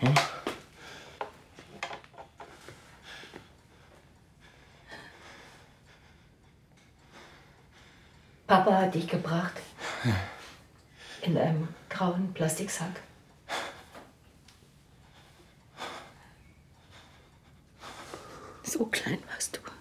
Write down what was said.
Papa hat dich gebracht. Ja. In einem grauen Plastiksack. So klein warst du.